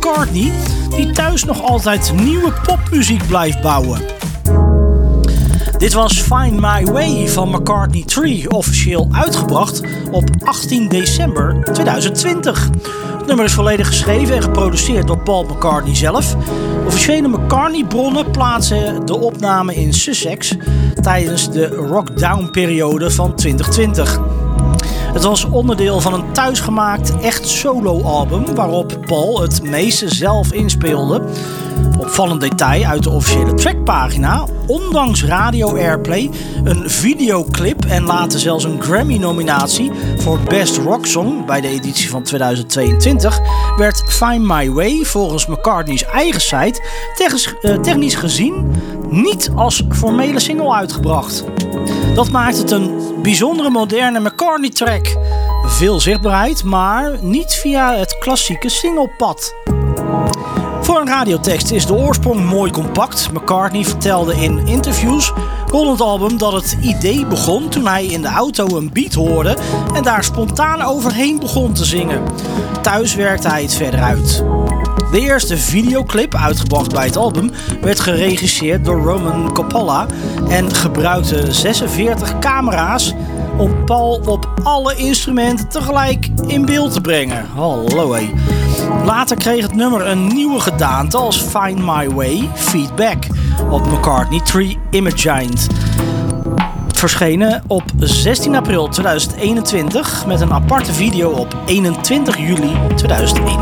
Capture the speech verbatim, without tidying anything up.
McCartney, die thuis nog altijd nieuwe popmuziek blijft bouwen. Dit was Find My Way van McCartney drie, officieel uitgebracht op achttien december tweeduizend twintig. Het nummer is volledig geschreven en geproduceerd door Paul McCartney zelf. Officiële McCartney-bronnen plaatsen de opname in Sussex tijdens de Rockdown-periode van twintig twintig. Het was onderdeel van een thuisgemaakt echt solo-album waarop Paul het meeste zelf inspeelde. Opvallend detail uit de officiële trackpagina: ondanks radio airplay, een videoclip en later zelfs een Grammy-nominatie voor Best Rock Song bij de editie van tweeduizend tweeëntwintig, werd Find My Way volgens McCartney's eigen site technisch gezien niet als formele single uitgebracht. Dat maakt het een bijzondere moderne McCartney-track. Veel zichtbaarheid, maar niet via het klassieke singlepad. Voor een radiotekst is de oorsprong mooi compact. McCartney vertelde in interviews rond het album dat het idee begon toen hij in de auto een beat hoorde en daar spontaan overheen begon te zingen. Thuis werkte hij het verder uit. De eerste videoclip, uitgebracht bij het album, werd geregisseerd door Roman Coppola en gebruikte zesenveertig camera's om Paul op alle instrumenten tegelijk in beeld te brengen. Hallo hé. Later kreeg het nummer een nieuwe gedaante als Find My Way Feedback op McCartney drie Imagined. Verschenen op zestien april tweeduizend eenentwintig met een aparte video op eenentwintig juli tweeduizend eenentwintig.